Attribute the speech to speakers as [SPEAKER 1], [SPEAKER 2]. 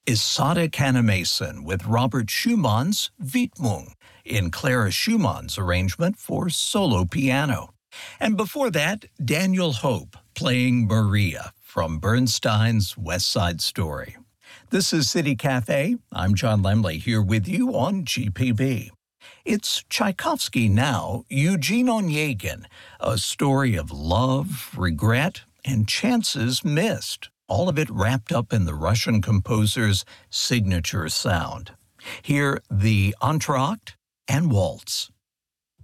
[SPEAKER 1] Isadora Kannemason with Robert Schumann's Widmung in Clara Schumann's arrangement for solo piano. And before that, Daniel Hope playing Maria from Bernstein's West Side Story. This is City Cafe. I'm John Lemley here with you on GPB. It's Tchaikovsky now, Eugene Onegin, a story of love, regret, and chances missed. All of it wrapped up in the Russian composer's signature sound. Here, the entr'acte and waltz.